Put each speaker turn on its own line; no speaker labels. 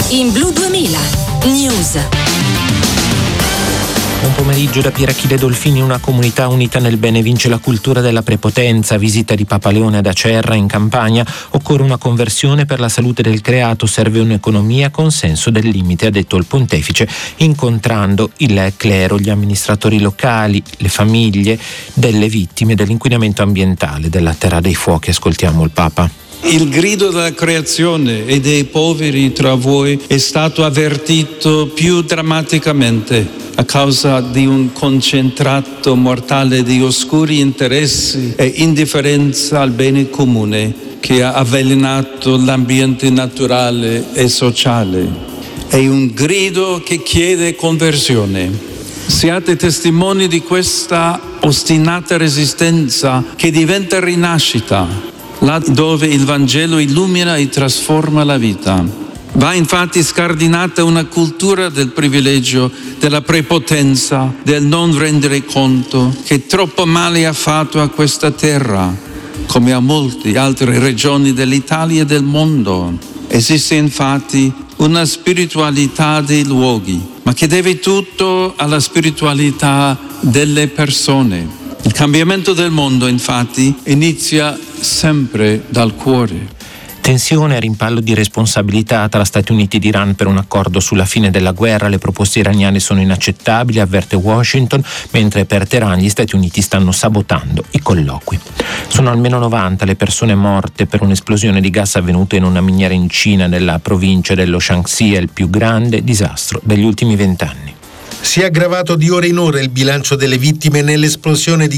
In Blu 2000 News.
Un pomeriggio da Pier Achille Dolfini, una comunità unita nel bene vince la cultura della prepotenza, visita di Papa Leone ad Acerra in Campania, occorre una conversione per la salute del creato, serve un'economia con senso del limite, ha detto il pontefice, incontrando il clero, gli amministratori locali, le famiglie delle vittime dell'inquinamento ambientale della Terra dei Fuochi. Ascoltiamo il Papa.
Il grido della creazione e dei poveri tra voi è stato avvertito più drammaticamente a causa di un concentrato mortale di oscuri interessi e indifferenza al bene comune che ha avvelenato l'ambiente naturale e sociale. È un grido che chiede conversione. Siate testimoni di questa ostinata resistenza che diventa rinascita, là dove il Vangelo illumina e trasforma la vita. Va infatti scardinata una cultura del privilegio, della prepotenza, del non rendere conto, che troppo male ha fatto a questa terra, come a molte altre regioni dell'Italia e del mondo. Esiste infatti una spiritualità dei luoghi, ma che deve tutto alla spiritualità delle persone. Il cambiamento del mondo, infatti, inizia sempre dal cuore.
Tensione e rimpallo di responsabilità tra Stati Uniti ed Iran per un accordo sulla fine della guerra. Le proposte iraniane sono inaccettabili, avverte Washington, mentre per Teheran gli Stati Uniti stanno sabotando i colloqui. Sono almeno 90 le persone morte per un'esplosione di gas avvenuta in una miniera in Cina, nella provincia dello Shaanxi, il più grande disastro degli ultimi 20 anni.
Si è aggravato di ora in ora il bilancio delle vittime nell'esplosione di